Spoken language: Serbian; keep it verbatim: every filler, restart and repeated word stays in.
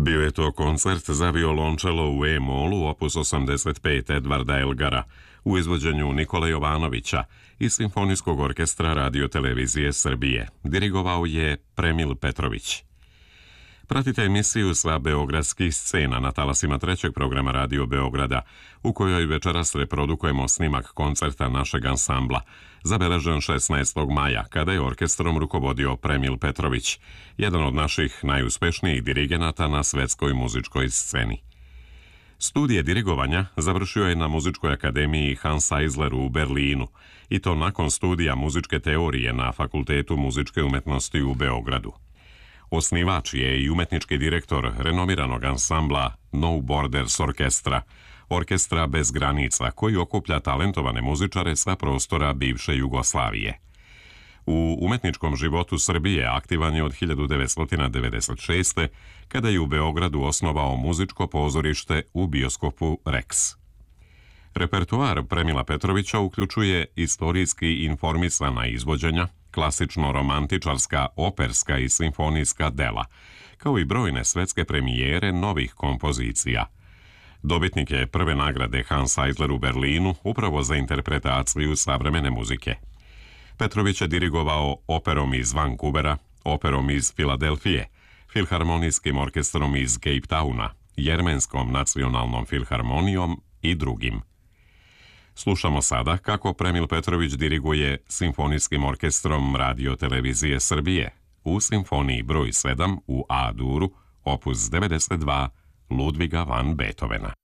Bio je to koncert za violončelo u E-molu opus osamdeset pet Edvarda Elgara u izvođenju Nikole Jovanovića i Simfonijskog orkestra Radio-televizije Srbije. Dirigovao je Premil Petrović. Pratite emisiju sa beogradskih scena na talasima trećeg programa Radio Beograda, u kojoj večeras reprodukujemo snimak koncerta našeg ansambla, zabeležen šesnaestog maja, kada je orkestrom rukovodio Premil Petrović, jedan od naših najuspešnijih dirigenata na svetskoj muzičkoj sceni. Studije dirigovanja završio je na Muzičkoj akademiji Hans Eisler u Berlinu, i to nakon studija muzičke teorije na Fakultetu muzičke umetnosti u Beogradu. Osnivač je i umetnički direktor renomiranog ansambla No Borders orkestra, orkestra bez granica, koji okuplja talentovane muzičare sa prostora bivše Jugoslavije. U umetničkom životu Srbije aktivan je od hiljadu devetsto devedeset šeste. kada je u Beogradu osnovao muzičko pozorište u bioskopu Rex. Repertoar Premila Petrovića uključuje istorijski informisana izvođenja, klasično-romantičarska, operska i simfonijska dela, kao i brojne svetske premijere novih kompozicija. Dobitnik je prve nagrade Hans Eisler u Berlinu upravo za interpretaciju savremene muzike. Petrović je dirigovao operom iz Vancouvera, operom iz Filadelfije, filharmonijskim orkestrom iz Cape Towna, Jermenskom nacionalnom filharmonijom i drugim. Slušamo sada kako Premil Petrović diriguje Simfonijskim orkestrom Radio-televizije Srbije u simfoniji broj sedam u A-duru, opus devedeset dva Ludviga van Beethovena.